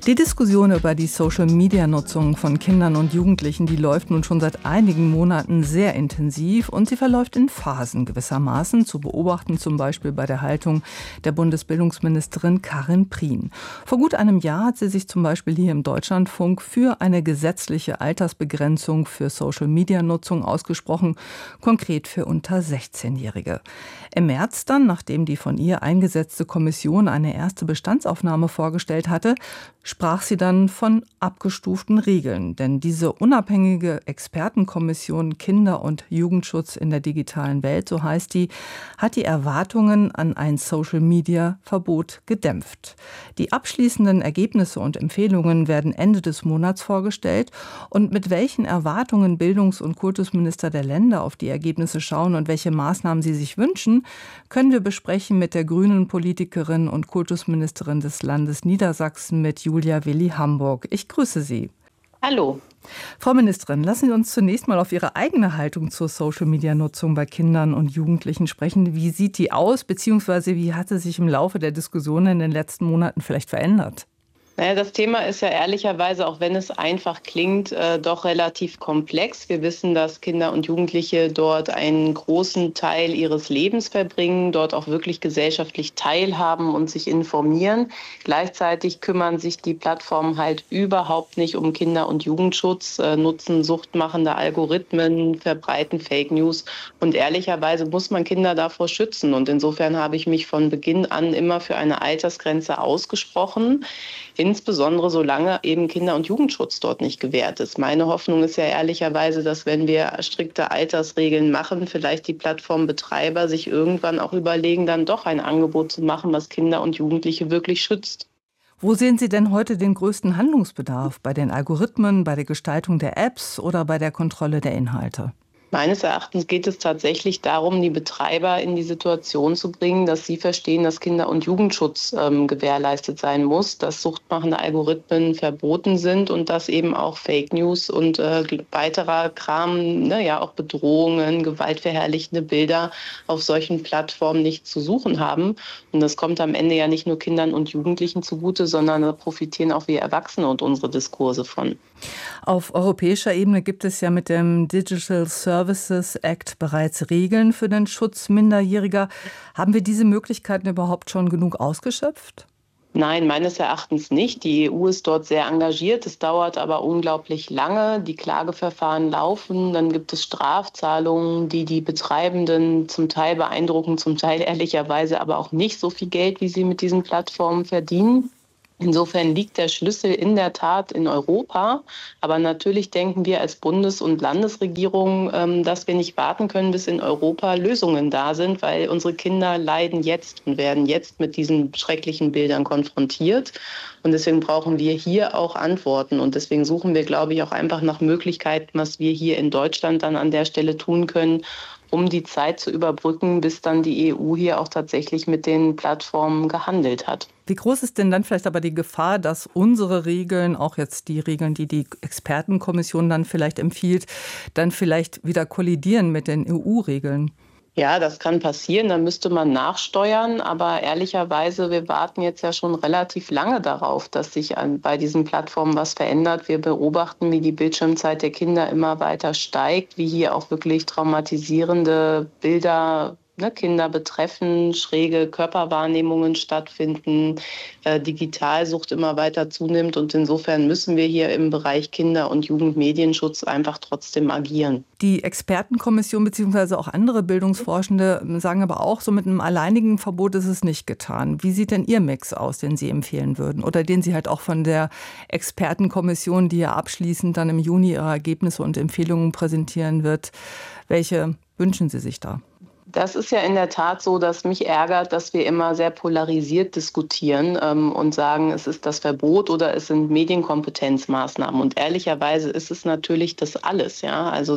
Die Diskussion über die Social-Media-Nutzung von Kindern und Jugendlichen, die läuft nun schon seit einigen Monaten sehr intensiv und sie verläuft in Phasen gewissermaßen, zu beobachten zum Beispiel bei der Haltung der Bundesbildungsministerin Karin Prien. Vor gut einem Jahr hat sie sich zum Beispiel hier im Deutschlandfunk für eine gesetzliche Altersbegrenzung für Social-Media-Nutzung ausgesprochen, konkret für unter 16-Jährige. Im März dann, nachdem die von ihr eingesetzte Kommission eine erste Bestandsaufnahme vorgestellt hatte, sprach sie dann von abgestuften Regeln. Denn diese unabhängige Expertenkommission Kinder- und Jugendschutz in der digitalen Welt, so heißt die, hat die Erwartungen an ein Social-Media-Verbot gedämpft. Die abschließenden Ergebnisse und Empfehlungen werden Ende des Monats vorgestellt. Und mit welchen Erwartungen Bildungs- und Kultusminister der Länder auf die Ergebnisse schauen und welche Maßnahmen sie sich wünschen, können wir besprechen mit der grünen Politikerin und Kultusministerin des Landes Niedersachsen, mit Julia Willi-Hamburg. Ich grüße Sie. Hallo. Frau Ministerin, lassen Sie uns zunächst mal auf Ihre eigene Haltung zur Social-Media-Nutzung bei Kindern und Jugendlichen sprechen. Wie sieht die aus, beziehungsweise wie hat sie sich im Laufe der Diskussion in den letzten Monaten vielleicht verändert? Naja, das Thema ist ja ehrlicherweise, auch wenn es einfach klingt, doch relativ komplex. Wir wissen, dass Kinder und Jugendliche dort einen großen Teil ihres Lebens verbringen, dort auch wirklich gesellschaftlich teilhaben und sich informieren. Gleichzeitig kümmern sich die Plattformen halt überhaupt nicht um Kinder- und Jugendschutz, nutzen suchtmachende Algorithmen, verbreiten Fake News. Und ehrlicherweise muss man Kinder davor schützen. Und insofern habe ich mich von Beginn an immer für eine Altersgrenze ausgesprochen. Insbesondere solange eben Kinder- und Jugendschutz dort nicht gewährt ist. Meine Hoffnung ist ja ehrlicherweise, dass wenn wir strikte Altersregeln machen, vielleicht die Plattformbetreiber sich irgendwann auch überlegen, dann doch ein Angebot zu machen, was Kinder und Jugendliche wirklich schützt. Wo sehen Sie denn heute den größten Handlungsbedarf? Bei den Algorithmen, bei der Gestaltung der Apps oder bei der Kontrolle der Inhalte? Meines Erachtens geht es tatsächlich darum, die Betreiber in die Situation zu bringen, dass sie verstehen, dass Kinder- und Jugendschutz gewährleistet sein muss, dass suchtmachende Algorithmen verboten sind und dass eben auch Fake News und weiterer Kram, auch Bedrohungen, gewaltverherrlichende Bilder auf solchen Plattformen nichts zu suchen haben. Und das kommt am Ende ja nicht nur Kindern und Jugendlichen zugute, sondern da profitieren auch wir Erwachsene und unsere Diskurse von. Auf europäischer Ebene gibt es ja mit dem Digital Services Act bereits Regeln für den Schutz Minderjähriger. Haben wir diese Möglichkeiten überhaupt schon genug ausgeschöpft? Nein, meines Erachtens nicht. Die EU ist dort sehr engagiert. Es dauert aber unglaublich lange. Die Klageverfahren laufen. Dann gibt es Strafzahlungen, die die Betreibenden zum Teil beeindrucken, zum Teil ehrlicherweise aber auch nicht so viel Geld, wie sie mit diesen Plattformen verdienen. Insofern liegt der Schlüssel in der Tat in Europa. Aber natürlich denken wir als Bundes- und Landesregierung, dass wir nicht warten können, bis in Europa Lösungen da sind, weil unsere Kinder leiden jetzt und werden jetzt mit diesen schrecklichen Bildern konfrontiert. Und deswegen brauchen wir hier auch Antworten. Und deswegen suchen wir, glaube ich, auch einfach nach Möglichkeiten, was wir hier in Deutschland dann an der Stelle tun können, um die Zeit zu überbrücken, bis dann die EU hier auch tatsächlich mit den Plattformen gehandelt hat. Wie groß ist denn dann vielleicht aber die Gefahr, dass unsere Regeln, auch jetzt die Regeln, die die Expertenkommission dann vielleicht empfiehlt, dann vielleicht wieder kollidieren mit den EU-Regeln? Ja, das kann passieren, da müsste man nachsteuern. Aber ehrlicherweise, wir warten jetzt ja schon relativ lange darauf, dass sich bei diesen Plattformen was verändert. Wir beobachten, wie die Bildschirmzeit der Kinder immer weiter steigt, wie hier auch wirklich traumatisierende Bilder Kinder betreffen, schräge Körperwahrnehmungen stattfinden, Digitalsucht immer weiter zunimmt. Und insofern müssen wir hier im Bereich Kinder- und Jugendmedienschutz einfach trotzdem agieren. Die Expertenkommission bzw. auch andere Bildungsforschende sagen aber auch, so mit einem alleinigen Verbot ist es nicht getan. Wie sieht denn Ihr Mix aus, den Sie empfehlen würden? Oder den Sie halt auch von der Expertenkommission, die ja abschließend dann im Juni ihre Ergebnisse und Empfehlungen präsentieren wird, welche wünschen Sie sich da? Das ist ja in der Tat so, dass mich ärgert, dass wir immer sehr polarisiert diskutieren und sagen, es ist das Verbot oder es sind Medienkompetenzmaßnahmen. Und ehrlicherweise ist es natürlich das alles. Ja? Also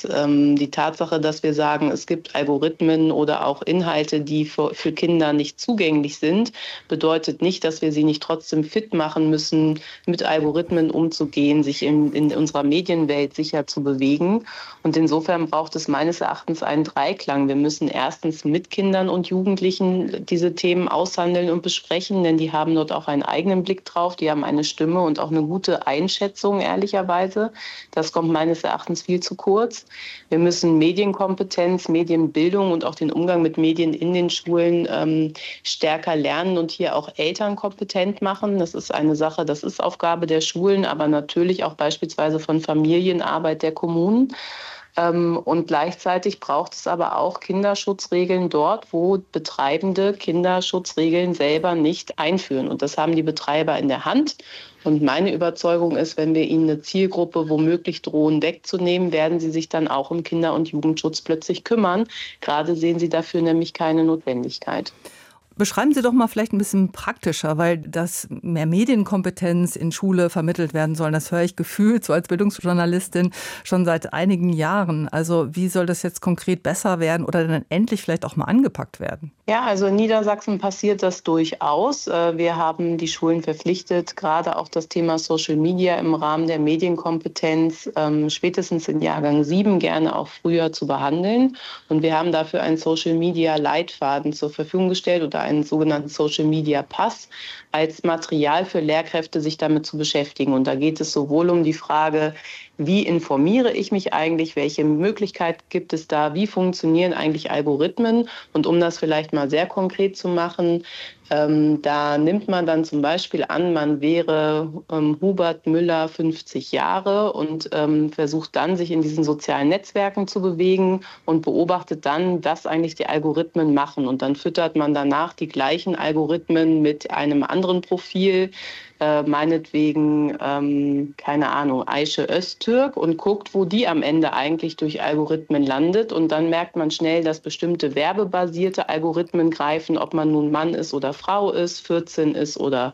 die Tatsache, dass wir sagen, es gibt Algorithmen oder auch Inhalte, die für Kinder nicht zugänglich sind, bedeutet nicht, dass wir sie nicht trotzdem fit machen müssen, mit Algorithmen umzugehen, sich in unserer Medienwelt sicher zu bewegen. Und insofern braucht es meines Erachtens einen Dreiklang. Wir müssen müssen erstens mit Kindern und Jugendlichen diese Themen aushandeln und besprechen, denn die haben dort auch einen eigenen Blick drauf. Die haben eine Stimme und auch eine gute Einschätzung, ehrlicherweise. Das kommt meines Erachtens viel zu kurz. Wir müssen Medienkompetenz, Medienbildung und auch den Umgang mit Medien in den Schulen stärker lernen und hier auch Eltern kompetent machen. Das ist eine Sache, das ist Aufgabe der Schulen, aber natürlich auch beispielsweise von Familienarbeit der Kommunen. Und gleichzeitig braucht es aber auch Kinderschutzregeln dort, wo Betreibende Kinderschutzregeln selber nicht einführen. Und das haben die Betreiber in der Hand. Und meine Überzeugung ist, wenn wir ihnen eine Zielgruppe womöglich drohen wegzunehmen, werden sie sich dann auch um Kinder- und Jugendschutz plötzlich kümmern. Gerade sehen sie dafür nämlich keine Notwendigkeit. Beschreiben Sie doch mal vielleicht ein bisschen praktischer, weil dass mehr Medienkompetenz in Schule vermittelt werden soll, das höre ich gefühlt so als Bildungsjournalistin schon seit einigen Jahren. Also wie soll das jetzt konkret besser werden oder dann endlich vielleicht auch mal angepackt werden? Ja, also in Niedersachsen passiert das durchaus. Wir haben die Schulen verpflichtet, gerade auch das Thema Social Media im Rahmen der Medienkompetenz spätestens in Jahrgang 7 gerne auch früher zu behandeln. Und wir haben dafür einen Social Media Leitfaden zur Verfügung gestellt oder einen sogenannten Social Media Pass als Material für Lehrkräfte, sich damit zu beschäftigen. Und da geht es sowohl um die Frage, wie informiere ich mich eigentlich, welche Möglichkeit gibt es da, wie funktionieren eigentlich Algorithmen? Und um das vielleicht mal sehr konkret zu machen, da nimmt man dann zum Beispiel an, man wäre Hubert Müller 50 Jahre und versucht dann, sich in diesen sozialen Netzwerken zu bewegen und beobachtet dann, was eigentlich die Algorithmen machen. Und dann füttert man danach die gleichen Algorithmen mit einem anderen Profil, meinetwegen, keine Ahnung, Ayşe Öztürk und guckt, wo die am Ende eigentlich durch Algorithmen landet. Und dann merkt man schnell, dass bestimmte werbebasierte Algorithmen greifen, ob man nun Mann ist oder Frau ist, 14 ist oder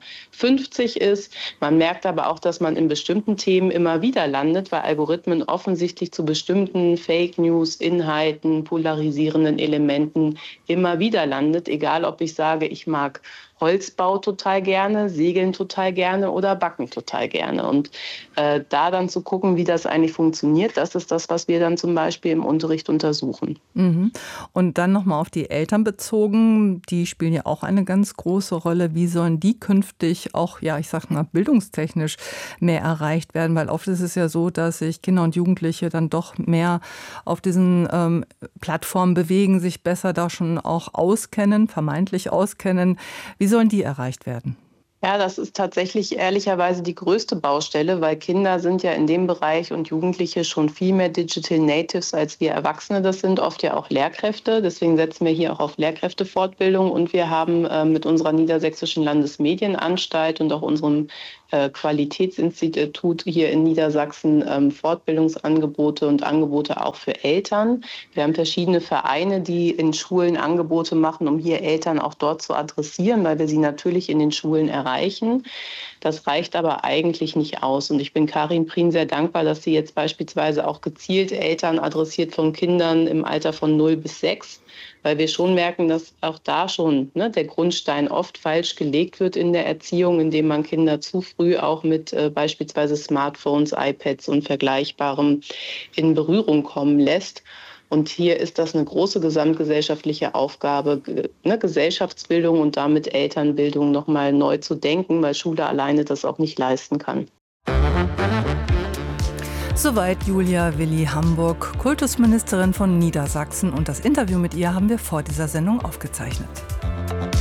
50 ist. Man merkt aber auch, dass man in bestimmten Themen immer wieder landet, weil Algorithmen offensichtlich zu bestimmten Fake News, Inhalten, polarisierenden Elementen immer wieder landet. Egal, ob ich sage, ich mag Holzbau total gerne, Segeln total gerne oder Backen total gerne. Und da dann zu gucken, wie das eigentlich funktioniert, das ist das, was wir dann zum Beispiel im Unterricht untersuchen. Mhm. Und dann nochmal auf die Eltern bezogen, die spielen ja auch eine ganz große Rolle. Wie sollen die künftig auch, ja, ich sag mal, bildungstechnisch mehr erreicht werden? Weil oft ist es ja so, dass sich Kinder und Jugendliche dann doch mehr auf diesen Plattformen bewegen, sich besser da schon auch auskennen, vermeintlich auskennen. Wie sollen die erreicht werden? Ja, das ist tatsächlich ehrlicherweise die größte Baustelle, weil Kinder sind ja in dem Bereich und Jugendliche schon viel mehr Digital Natives als wir Erwachsene. Das sind oft ja auch Lehrkräfte. Deswegen setzen wir hier auch auf Lehrkräftefortbildung. Und wir haben mit unserer Niedersächsischen Landesmedienanstalt und auch unserem Qualitätsinstitut hier in Niedersachsen Fortbildungsangebote und Angebote auch für Eltern. Wir haben verschiedene Vereine, die in Schulen Angebote machen, um hier Eltern auch dort zu adressieren, weil wir sie natürlich in den Schulen erreichen. Das reicht aber eigentlich nicht aus. Und ich bin Karin Prien sehr dankbar, dass sie jetzt beispielsweise auch gezielt Eltern adressiert von Kindern im Alter von 0 bis 6. Weil wir schon merken, dass auch da schon der Grundstein oft falsch gelegt wird in der Erziehung, indem man Kinder zu früh auch mit beispielsweise Smartphones, iPads und Vergleichbarem in Berührung kommen lässt. Und hier ist das eine große gesamtgesellschaftliche Aufgabe, Gesellschaftsbildung und damit Elternbildung nochmal neu zu denken, weil Schule alleine das auch nicht leisten kann. Soweit Julia Willi-Hamburg, Kultusministerin von Niedersachsen. Und das Interview mit ihr haben wir vor dieser Sendung aufgezeichnet.